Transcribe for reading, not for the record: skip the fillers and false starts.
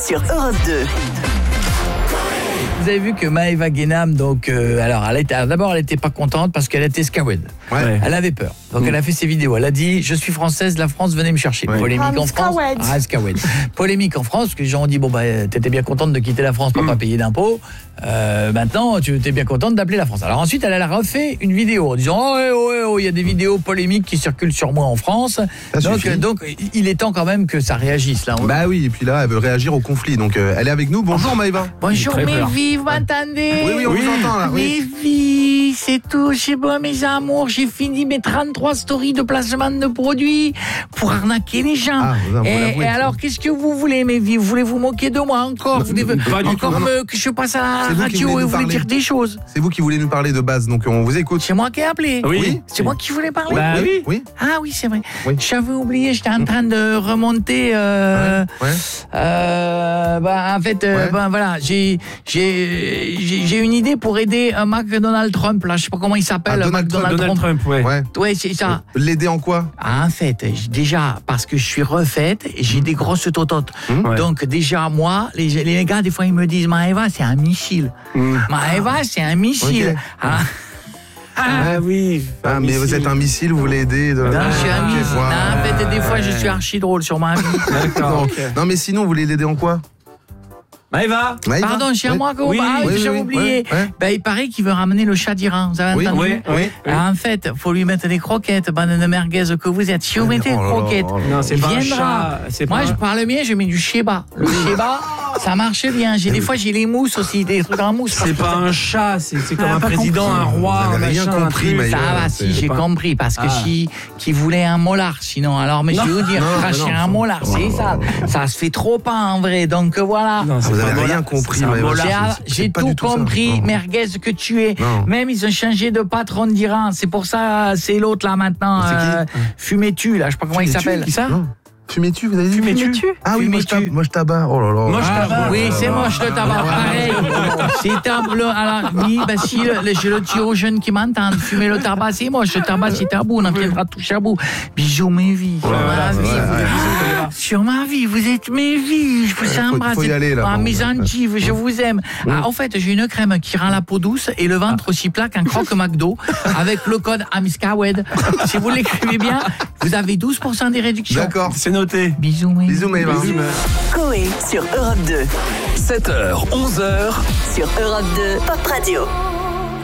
sur Europe 2. Vous avez vu que Maëva Guénam, donc, d'abord, elle était pas contente parce qu'elle était scoured. Ouais. Elle avait peur. Donc, elle a fait ses vidéos. Elle a dit, je suis française, la France, venez me chercher. Ouais. Polémique en France. Scoured. Polémique en France, parce que les gens ont dit, bon, t'étais bien contente de quitter la France pour pas payer d'impôts. Maintenant, tu étais bien contente d'appeler la France. Alors ensuite, elle a refait une vidéo en disant, il y a des vidéos polémiques qui circulent sur moi en France. Donc, il est temps quand même que ça réagisse, là. Bah oui, et puis là, elle veut réagir au conflit. Donc, elle est avec nous. Bonjour, Maëva. Bonjour, mes vies, vous m'entendez? Oui, on vous entend, là. Mes vies, c'est tout, c'est bon, mes amours. J'ai fini mes 33 stories de placement de produits pour arnaquer les gens. Et alors, qu'est-ce que vous voulez, mes vies? Vous voulez vous moquer de moi encore? Vous voulez que je passe à la radio et vous voulez dire des choses? C'est vous qui voulez nous parler de base, donc on vous écoute. C'est moi qui ai appelé. Oui. C'est moi qui voulais parler. Bah oui. Ah oui, c'est vrai. Oui. J'avais oublié, j'étais en train de remonter. En fait, voilà, j'ai une idée pour aider un McDonald Trump, là, je sais pas comment il s'appelle. Donald Trump, ouais. Ouais, c'est ça. L'aider en quoi? En fait, déjà, parce que je suis refaite, j'ai des grosses tototes. Donc, déjà, moi, les gars, des fois, ils me disent, Maëva, c'est un missile. Maëva, c'est un missile. Okay. Ah oui. Ah, mais vous êtes un missile, vous voulez aider Non, je suis un missile. Non, en fait, des fois, je suis archi drôle sur ma vie. D'accord. Non, mais sinon, vous voulez l'aider en quoi? Maëva. Pardon, c'est à moi que vous parlez, j'ai oublié. Il paraît qu'il veut ramener le chat d'Iran, vous avez entendu? Oui. En fait, il faut lui mettre des croquettes, bande de merguez que vous êtes. Si vous mettez des croquettes, non, c'est pas un viendra. chat. Moi, je parle bien, je mets du sheba. Le sheba, ça marche bien. Des fois, j'ai les mousses aussi, des trucs en mousse. C'est pas un chat, c'est comme un président, un roi, Vous avez rien compris, Maëva. Ça va, si, j'ai compris, parce que qui voulait un molar, sinon. Alors, mais je vais vous dire, cracher un molar, c'est ça. Ça se fait trop pas, en vrai. Donc, voilà. Vous avez rien compris. J'ai tout compris, merguez que tu es. Même ils ont changé de patron d'Iran. C'est pour ça, c'est l'autre là maintenant. Fumez-tu là, je sais pas comment il s'appelle. Qui ça? Fumez-tu, vous avez dit? Fumez-tu? Ah oui, moche tabac. Oh là là. Moche tabac. Oui, c'est moche le tabac, pareil. C'est un bleu. Alors, oui, si je le dis aux jeunes qui m'entendent, fumer le tabac, c'est moche. Le tabac, c'est tabou. On en viendra toucher à bout. Bisous, mes vies. Sur ma vie, vous êtes mes vies. Je vous embrasse. Faut y aller, là. Mes endives, je vous aime. En fait, j'ai une crème qui rend la peau douce et le ventre aussi plat qu'un croque McDo avec le code AMSCAWED. Si vous l'écrivez bien, vous avez 12% des réductions. D'accord. C'est noté. Bisous, mes Bisous, Maëva. Coé sur Europe 2. 7h, 11h. Sur Europe 2, Pop Radio.